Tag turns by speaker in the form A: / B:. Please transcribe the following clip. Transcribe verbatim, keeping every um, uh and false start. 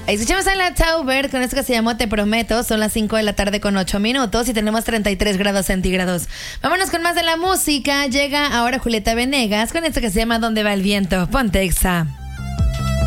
A: Escuchamos a la Tauber con esto que se llamó Te Prometo. Son las cinco de la tarde con ocho minutos y tenemos treinta y tres grados centígrados. Vámonos con más de la música. Llega ahora Julieta Venegas con esto que se llama ¿Dónde va el viento? Ponte Exa.